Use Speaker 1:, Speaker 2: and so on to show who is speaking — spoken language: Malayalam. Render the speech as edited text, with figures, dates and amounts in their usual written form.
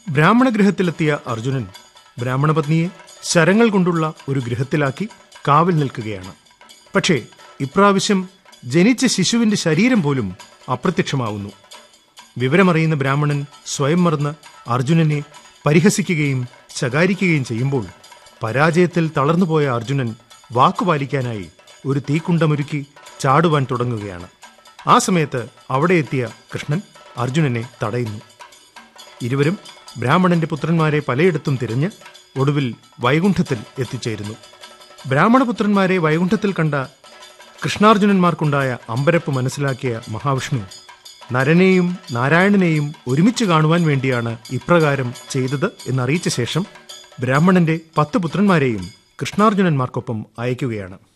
Speaker 1: ബ്രാഹ്മണഗൃഹത്തിലെത്തിയ അർജുനൻ ബ്രാഹ്മണപത്നിയെ ശരങ്ങൾ കൊണ്ടുള്ള ഒരു ഗൃഹത്തിലാക്കി കാവൽ നിൽക്കുകയാണ്. പക്ഷേ ഇപ്രാവശ്യം ജനിച്ച ശിശുവിന്റെ ശരീരം പോലും അപ്രത്യക്ഷമാവുന്നു. വിവരമറിയുന്ന ബ്രാഹ്മണൻ സ്വയം മറന്ന് അർജുനനെ പരിഹസിക്കുകയും ശകാരിക്കുകയും ചെയ്യുമ്പോൾ പരാജയത്തിൽ തളർന്നുപോയ അർജുനൻ വാക്കുപാലിക്കാനായി ഒരു തീക്കുണ്ടമൊരുക്കി ചാടുവാൻ തുടങ്ങുകയാണ്. ആ സമയത്ത് അവിടെ എത്തിയ കൃഷ്ണൻ അർജുനനെ തടയുന്നു. ഇരുവരും ബ്രാഹ്മണന്റെ പുത്രന്മാരെ പലയിടത്തും തിരഞ്ഞ് ഒടുവിൽ വൈകുണ്ഠത്തിൽ എത്തിച്ചേരുന്നു. ബ്രാഹ്മണപുത്രന്മാരെ വൈകുണ്ഠത്തിൽ കണ്ട കൃഷ്ണാർജുനന്മാർക്കുണ്ടായ അമ്പരപ്പ് മനസ്സിലാക്കിയ മഹാവിഷ്ണു നരനെയും നാരായണനെയും ഒരുമിച്ച് കാണുവാൻ വേണ്ടിയാണ് ഇപ്രകാരം ചെയ്തത് എന്നറിയിച്ച ശേഷം ബ്രാഹ്മണന്റെ 10 പുത്രന്മാരെയും കൃഷ്ണാർജുനന്മാർക്കൊപ്പം അയക്കുകയാണ്.